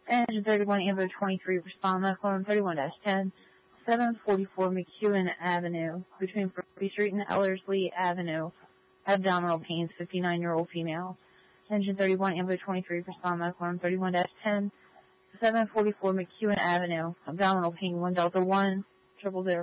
Engine 31, Amber 23, respond medical on 31-10, 744 McEwen Avenue, between Brooklyn Street and Ellerslie Avenue, abdominal pains, 59-year-old female. Engine 31, Amber 23, respond medical on 31-10, 744 McEwen Avenue, abdominal pain, 1 Delta 1, 000.